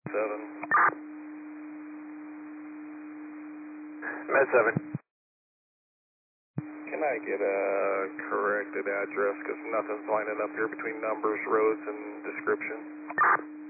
7. Med 7. Can I get a corrected address? Because nothing's lining up here between numbers, roads, and description.